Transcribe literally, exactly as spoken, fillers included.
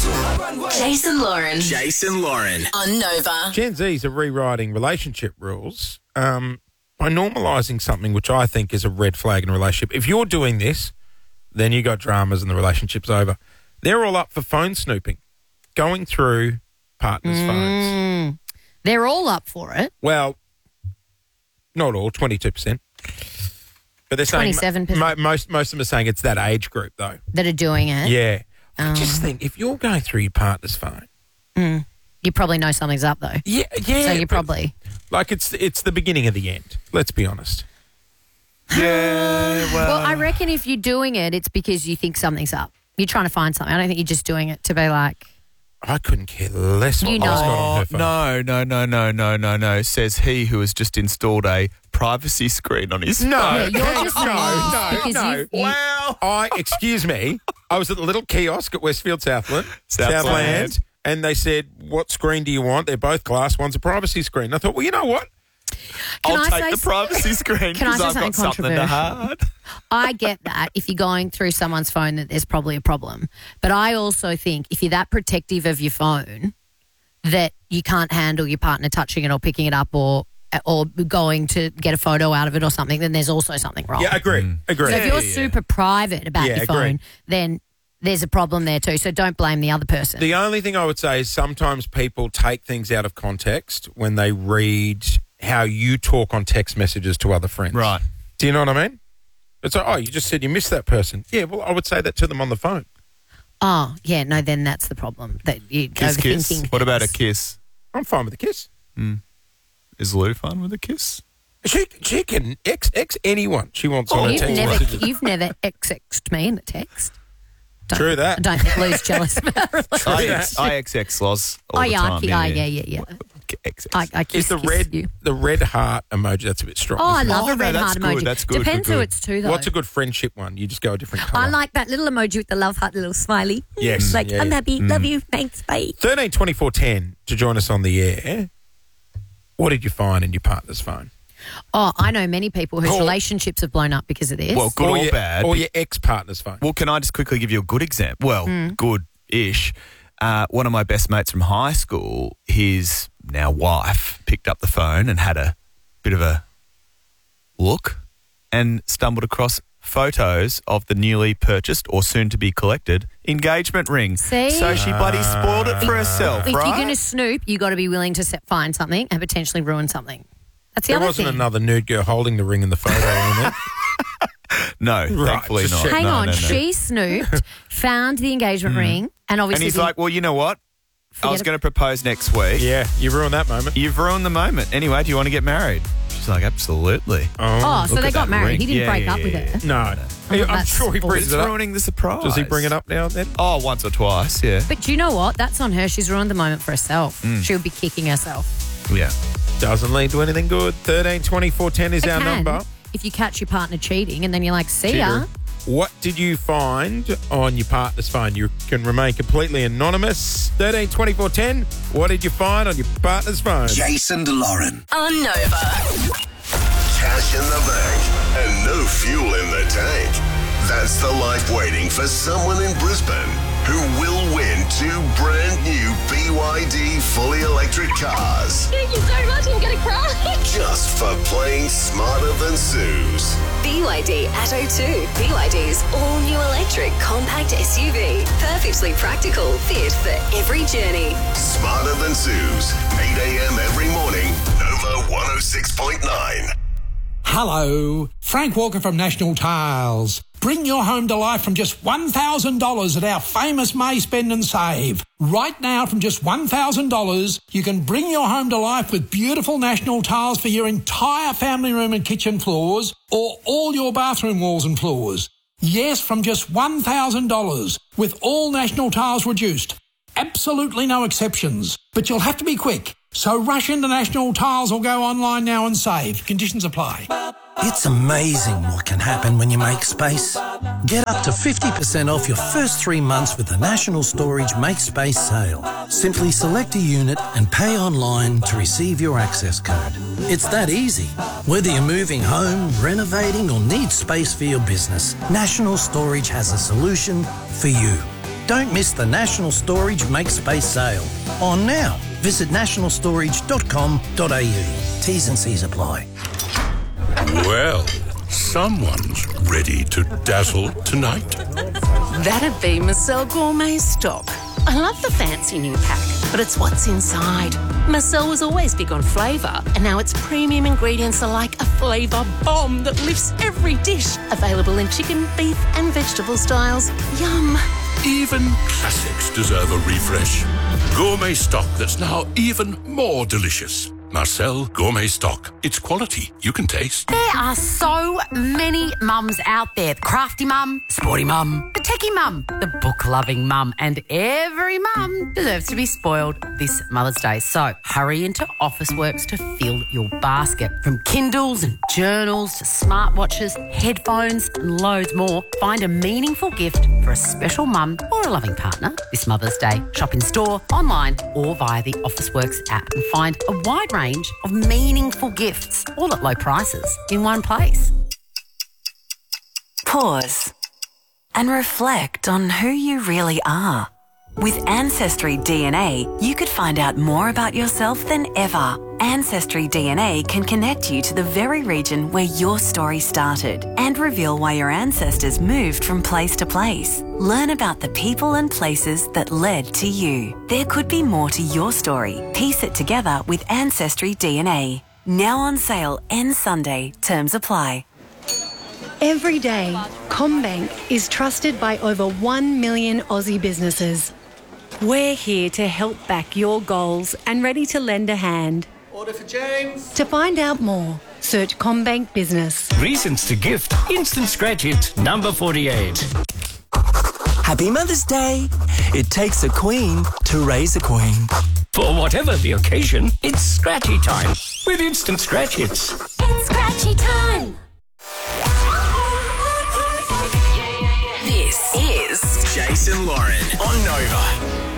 Jason Lauren. Jason Lauren. On Nova. Gen Zs are rewriting relationship rules um, by normalising something which I think is a red flag in a relationship. If you're doing this, then you got dramas and the relationship's over. They're all up for phone snooping, going through partners' Mm. phones. They're all up for it. Well, not all, twenty-two percent. But they're saying twenty-seven percent. mo- most most of them are saying it's that age group though. That are doing it. Yeah. I Um. just think if you're going through your partner's phone, Mm. You probably know something's up though. yeah, yeah. So you but, probably. like it's it's the beginning of the end. Let's be honest. Yeah, well, Well, I reckon if you're doing it, it's because you think something's up. You're trying to find something. I don't think you're just doing it to be like, I couldn't care less what You Loz know. got on her Oh, phone. no, no, no, no, no, no, no, says he who has just installed a privacy screen on his No, phone. Yeah, you're just no, nice no, because no. you- you- Well, I excuse me. I was at the little kiosk at Westfield Southland, Southland. and they said, "What screen do you want?" They're both glass. One's a privacy screen. I thought, well, you know what? Can I'll I take say the s- privacy screen Can I because say I've something got something to controversial? hide. I get that if you're going through someone's phone that there's probably a problem. But I also think if you're that protective of your phone that you can't handle your partner touching it or picking it up or or going to get a photo out of it or something, then there's also something wrong. Yeah, agree, agree. So if you're yeah, yeah. super private about Yeah, your agree. phone, then there's a problem there too. So don't blame the other person. The only thing I would say is sometimes people take things out of context when they read how you talk on text messages to other friends. Right. Do you know what I mean? It's like, oh, you just said you missed that person. Yeah, well, I would say that to them on the phone. Oh, yeah, no, then that's the problem. That you Kiss, kiss. overthinking What about a things. kiss? I'm fine with a kiss. Is Lou fun with a kiss? She, she can X, X anyone she wants on her You've text never, messages. you've never X-X'd me in the text. Don't, True that. I don't think Lou's jealous about it. I X, I X X Loz all Oh, the yeah, time. I, yeah, yeah, yeah, yeah. X X. I, I kiss, Is the kiss red you. the red heart emoji? That's a bit strong. Oh, I isn't it? love Oh, a no, red that's heart good, emoji. that's good, Depends good, who good. it's to, though. What's a good friendship one? You just go a different colour. I like that little emoji with the love heart, little smiley. Yes, Like, yeah, I'm yeah. happy, love you, thanks, bye. thirteen twenty-four ten to join us on the air. What did you find in your partner's phone? Oh, I know many people whose Oh. relationships have blown up because of this. Well, good or, your, bad. Or your ex-partner's phone. Well, can I just quickly give you a good example? Well, Mm. good-ish. Uh, one of my best mates from high school, his now wife, picked up the phone and had a bit of a look and stumbled across photos of the newly purchased or soon-to-be collected engagement ring. See? So she bloody spoiled it for herself, if right? you're going to snoop, you got to be willing to set, find something and potentially ruin something. That's the There other wasn't thing. another nude girl holding the ring in the photo, in it. No, thankfully just not. check- Hang No, on, no, no. she snooped, found the engagement ring, and And obviously he's the- like, well, you know what? I Forget was it. going to propose next week. Yeah, you ruined that moment. You've ruined the moment. Anyway, do you want to get married? She's like, absolutely. oh, so Look they at got that married. ring. He didn't Yeah, break yeah, up with yeah, her. No. Oh, I'm that's sure he bullshit. brings It's it up. ruining the surprise. Does he bring it up now and then? Oh, once or twice, yeah. But do you know what? That's on her. She's ruined the moment for herself. Mm. She'll be kicking herself. Yeah. Doesn't lead to anything good. thirteen twenty-four ten is It our can, number. if you catch your partner cheating and then you're like, see ya. Cheater. What did you find on your partner's phone? You can remain completely anonymous. thirteen twenty-four ten. What did you find on your partner's phone? Jason DeLauren. On Nova. Cash in the bank and no fuel in the tank. That's the life waiting for someone in Brisbane who will win two brand new B Y D fully electric cars Thank you so much. I'm going to cry. just for playing smarter than Suze. B Y D Atto two. B Y D's all-new electric compact S U V. Perfectly practical, fit for every journey. Smarter than Suze. eight a.m. every morning. Nova one oh six point nine. Hello, Frank Walker from National Tiles. Bring your home to life from just one thousand dollars at our famous May Spend and Save. Right now, from just one thousand dollars, you can bring your home to life with beautiful National Tiles for your entire family room and kitchen floors or all your bathroom walls and floors. Yes, from just one thousand dollars, with all National Tiles reduced. Absolutely no exceptions, but you'll have to be quick. So rush into National Tiles or go online now and save. Conditions apply. It's amazing what can happen when you make space. Get up to fifty percent off your first three months with the National Storage Make Space sale. Simply select a unit and pay online to receive your access code. It's that easy. Whether you're moving home, renovating or need space for your business, National Storage has a solution for you. Don't miss the National Storage Make Space sale. On now. Visit national storage dot com dot a u. T's and C's apply. Well, someone's ready to dazzle tonight. That'd be Marcel Gourmet Stock. I love the fancy new pack, but it's what's inside. Marcel was always big on flavour, and now its premium ingredients are like a flavour bomb that lifts every dish. Available in chicken, beef and vegetable styles. Yum. Even classics deserve a refresh. Gourmet Stock that's now even more delicious. Marcel Gourmet Stock. It's quality you can taste. There are so many mums out there. The crafty mum, sporty mum, the techie mum, the book-loving mum, and every mum deserves to be spoiled this Mother's Day. So hurry into Officeworks to fill your basket. From Kindles and journals to smartwatches, headphones and loads more, find a meaningful gift for a special mum or a loving partner this Mother's Day. Shop in store, online or via the Officeworks app and find a wide range of meaningful gifts, all at low prices, in one place. Pause and reflect on who you really are. With Ancestry D N A, you could find out more about yourself than ever. Ancestry D N A can connect you to the very region where your story started and reveal why your ancestors moved from place to place. Learn about the people and places that led to you. There could be more to your story. Piece it together with Ancestry D N A. Now on sale, ends Sunday. Terms apply. Every day, CommBank is trusted by over one million Aussie businesses. We're here to help back your goals and ready to lend a hand. Order for James. To find out more, search CommBank Business. Reasons to gift. Instant Scratch Hit, number forty-eight. Happy Mother's Day. It takes a queen to raise a queen. For whatever the occasion, it's Scratchy time with Instant Scratch Hits. It's Scratchy time. This is Jason Lauren on Nova.